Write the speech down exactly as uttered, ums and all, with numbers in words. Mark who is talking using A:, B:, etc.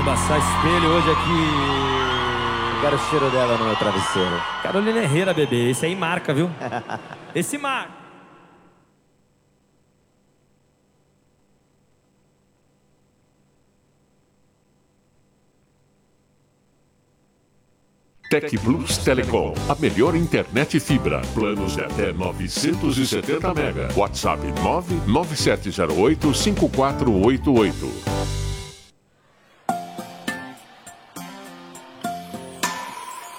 A: embaçar espelho hoje aqui.
B: Eu quero o cheiro dela no meu travesseiro.
A: Carolina Herrera, bebê. Esse aí marca, viu? Esse marca.
C: Tec Plus Telecom, a melhor internet fibra. Planos de até novecentos e setenta mega. WhatsApp nove nove sete zero oito cinco quatro oito oito.